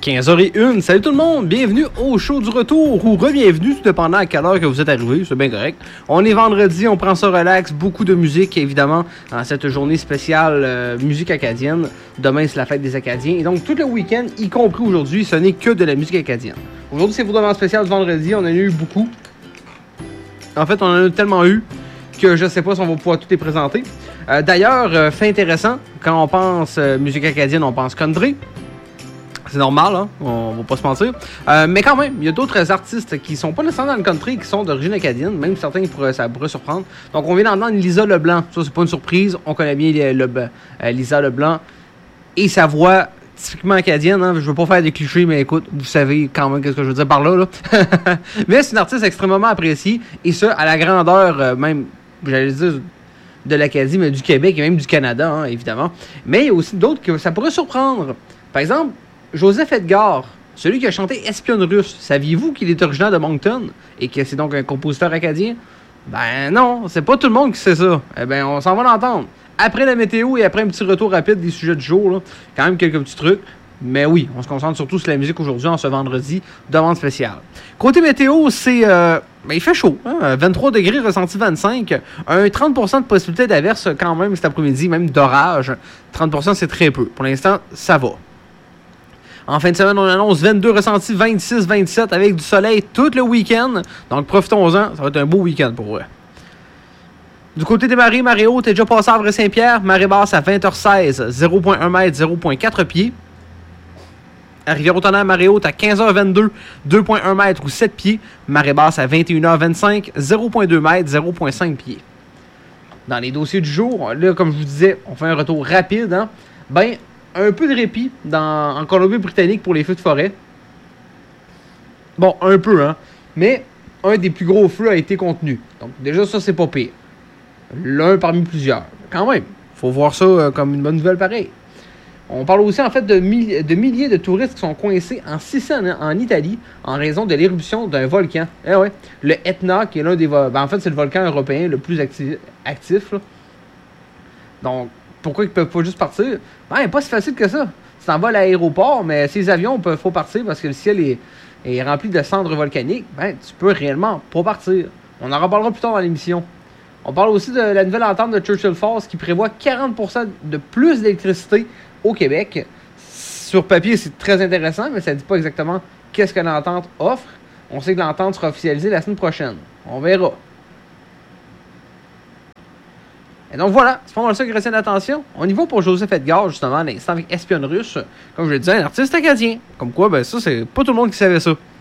15h01, salut tout le monde, bienvenue au show du retour ou re-bienvenue, tout dépendant à quelle heure que vous êtes arrivé, c'est bien correct. On est vendredi, on prend ça relax, beaucoup de musique évidemment en cette journée spéciale musique acadienne. Demain c'est la fête des Acadiens et donc tout le week-end, y compris aujourd'hui, ce n'est que de la musique acadienne. Aujourd'hui c'est vraiment spécial du vendredi, on en a eu beaucoup. En fait on en a tellement eu que je sais pas si on va pouvoir tout les présenter. D'ailleurs, fait intéressant, quand on pense musique acadienne, on pense country. C'est normal, hein? On va pas se mentir. Mais quand même, il y a d'autres artistes qui sont pas nécessairement dans le country, qui sont d'origine acadienne, même certains ça pourrait surprendre. Donc on vient d'entendre Lisa Leblanc, ça c'est pas une surprise, on connaît bien Lisa Leblanc et sa voix typiquement acadienne, hein? Je veux pas faire des clichés, mais écoute, vous savez quand même qu'est-ce que je veux dire par là. Mais c'est une artiste extrêmement appréciée, et ça à la grandeur, même, j'allais dire, de l'Acadie, mais du Québec et même du Canada, hein, évidemment. Mais il y a aussi d'autres que ça pourrait surprendre. Par exemple, Joseph Edgar, celui qui a chanté Espionne russe, saviez-vous qu'il est originaire de Moncton et que c'est donc un compositeur acadien? Ben non, c'est pas tout le monde qui sait ça. Eh ben, on s'en va l'entendre. Après la météo et après un petit retour rapide des sujets du jour, là, quand même quelques petits trucs. Mais oui, on se concentre surtout sur la musique aujourd'hui, en ce vendredi, demande spéciale. Côté météo, c'est... il fait chaud, hein? 23 degrés, ressenti 25. Un 30% de possibilité d'averse quand même cet après-midi, même d'orage. 30% c'est très peu. Pour l'instant, ça va. En fin de semaine, on annonce 22 ressentis, 26, 27 avec du soleil tout le week-end. Donc profitons-en, ça va être un beau week-end pour eux. Du côté des marées, marée haute est déjà passé à Havre-Saint-Pierre. Marée basse à 20h16, 0.1 m, 0.4 pieds. À Rivière-au-Tonnerre, marée haute à 15h22, 2.1 m ou 7 pieds. Marée basse à 21h25, 0.2 m, 0.5 pieds. Dans les dossiers du jour, là, comme je vous disais, on fait un retour rapide. Hein? Ben, un peu de répit en Colombie-Britannique pour les feux de forêt. Bon, un peu, hein. Mais un des plus gros feux a été contenu. Donc, déjà, ça, c'est pas pire. L'un parmi plusieurs. Quand même, faut voir ça comme une bonne nouvelle pareille. On parle aussi, en fait, de milliers de touristes qui sont coincés en Sicile, en Italie, en raison de l'éruption d'un volcan. Eh ouais, le Etna, qui est l'un des... en fait, c'est le volcan européen le plus actif là. Donc, pourquoi ils peuvent pas juste partir? Ben, pas si facile que ça. Tu t'en vas à l'aéroport, mais ces avions, faut partir parce que le ciel est rempli de cendres volcaniques. Ben, tu peux réellement pas partir. On en reparlera plus tard dans l'émission. On parle aussi de la nouvelle entente de Churchill Falls qui prévoit 40% de plus d'électricité au Québec. Sur papier, c'est très intéressant, mais ça dit pas exactement qu'est-ce que l'entente offre. On sait que l'entente sera officialisée la semaine prochaine. On verra. Et donc voilà, c'est pas mal ça qui retient l'attention. On y va pour Joseph Edgar, justement, à l'instant avec Espionne russe. Comme je le disais, un artiste acadien. Comme quoi, ben ça, c'est pas tout le monde qui savait ça.